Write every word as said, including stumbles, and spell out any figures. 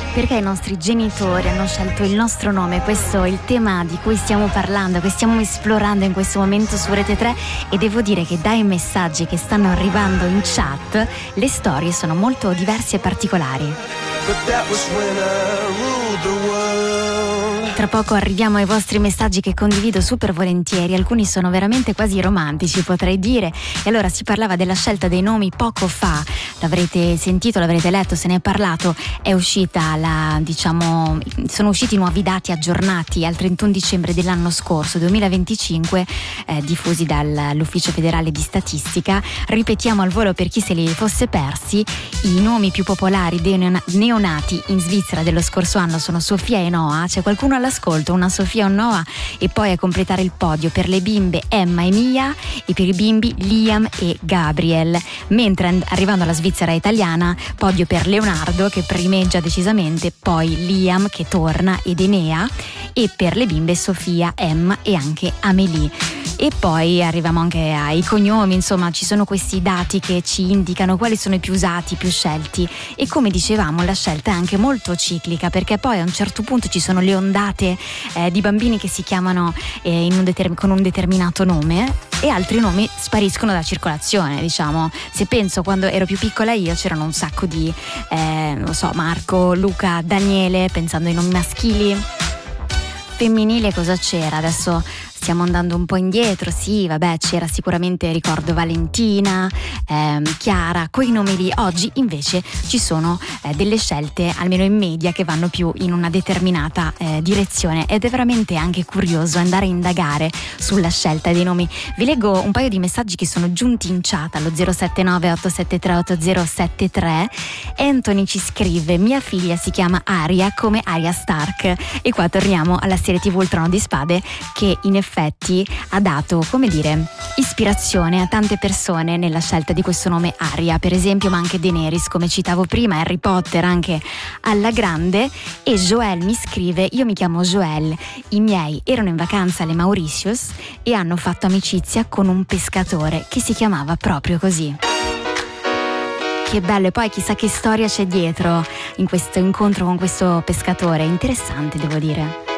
Perché i nostri genitori hanno scelto il nostro nome? Questo è il tema di cui stiamo parlando, che stiamo esplorando in questo momento su Rete tre, e devo dire che dai messaggi che stanno arrivando in chat le storie sono molto diverse e particolari. Tra poco arriviamo ai vostri messaggi che condivido super volentieri, alcuni sono veramente quasi romantici, potrei dire. E allora si parlava della scelta dei nomi poco fa, l'avrete sentito, l'avrete letto, se ne è parlato, è uscita la, diciamo, sono usciti nuovi dati aggiornati al trentuno dicembre dell'anno scorso, duemilaventicinque, eh, diffusi dall'Ufficio Federale di Statistica. Ripetiamo al volo per chi se li fosse persi: i nomi più popolari dei neonati in Svizzera dello scorso anno sono Sofia e Noah. C'è qualcuno all'ascolto? Una Sofia o un Noah? E poi a completare il podio per le bimbe Emma e Mia, e per i bimbi Liam e Gabriel. Mentre arrivando alla Svizzera italiana, podio per Leonardo che primeggia decisamente, poi Liam che torna ed Enea, e per le bimbe Sofia, Emma e anche Amélie. E poi arriviamo anche ai cognomi, insomma ci sono questi dati che ci indicano quali sono i più usati, i più scelti, e come dicevamo la scelta è anche molto ciclica, perché poi a un certo punto ci sono le ondate eh, di bambini che si chiamano eh, in un determ- con un determinato nome, e altri nomi spariscono da circolazione. Diciamo, se penso quando ero più piccola io, c'erano un sacco di eh, non so, Marco, Luca, Daniele, pensando ai nomi maschili. Femminile cosa c'era? Adesso stiamo andando un po' indietro, sì, vabbè, c'era sicuramente, ricordo, Valentina, ehm, Chiara, quei nomi lì. Oggi invece ci sono eh, delle scelte, almeno in media, che vanno più in una determinata eh, direzione, ed è veramente anche curioso andare a indagare sulla scelta dei nomi. Vi leggo un paio di messaggi che sono giunti in chat allo zero sette nove otto sette tre otto zero sette tre. Anthony ci scrive: mia figlia si chiama Arya come Arya Stark. E qua torniamo alla serie tivù Il Trono di Spade, che in effetti effetti ha dato, come dire, ispirazione a tante persone nella scelta di questo nome Arya, per esempio, ma anche Daenerys, come citavo prima, Harry Potter anche alla grande. E Joel mi scrive: io mi chiamo Joel, i miei erano in vacanza alle Mauritius e hanno fatto amicizia con un pescatore che si chiamava proprio così. Che bello, e poi chissà che storia c'è dietro in questo incontro con questo pescatore, interessante, devo dire.